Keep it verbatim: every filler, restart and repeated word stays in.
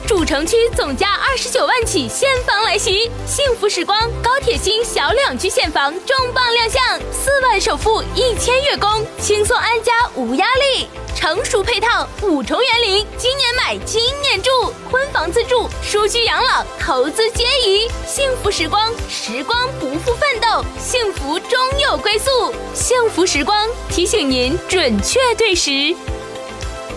主城区总价二十九万起现房来袭，幸福时光高铁新小两居现房重磅亮相，四万首付一千月供，轻松安家无压力。成熟配套，五重园林，今年买今年住，婚房自住，舒居养老，投资皆宜。幸福时光，时光不负奋斗，幸福终有归宿。幸福时光提醒您准确对时。